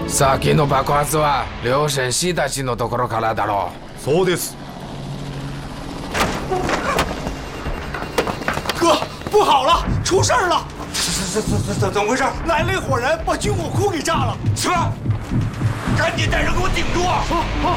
さっきの爆発は両親氏たちのところからだろう。 そうです。 哥，不好了，出事儿了！ 怎么回事？ 来了一伙人，把军火库给炸了。 什么？赶紧带人给我顶住啊！